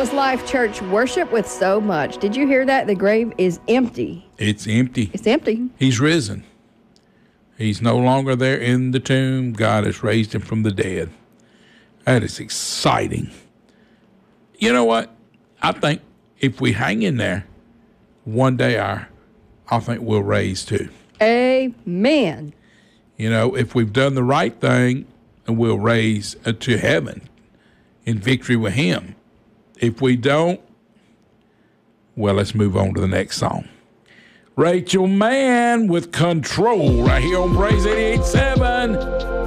Paradise Life Church worship with so much. Did you hear that? The grave is empty. It's empty. It's empty. He's risen. He's no longer there in the tomb. God has raised him from the dead. That is exciting. You know what? I think if we hang in there, one day I think we'll raise too. Amen. You know, if we've done the right thing, and we'll raise to heaven in victory with him. If we don't, well, let's move on to the next song. Rachel Mann with Control right here on Praise 88.7.